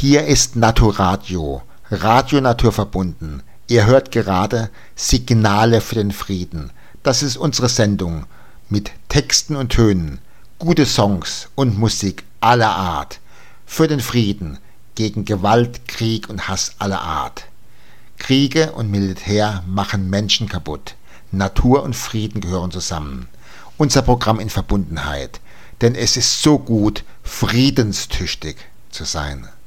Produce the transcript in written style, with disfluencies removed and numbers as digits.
Hier ist Naturadio, Radio naturverbunden. Ihr hört gerade Signale für den Frieden. Das ist unsere Sendung mit Texten und Tönen, gute Songs und Musik aller Art. Für den Frieden, gegen Gewalt, Krieg und Hass aller Art. Kriege und Militär machen Menschen kaputt. Natur und Frieden gehören zusammen. Unser Programm in Verbundenheit. Denn es ist so gut, friedenstüchtig zu sein.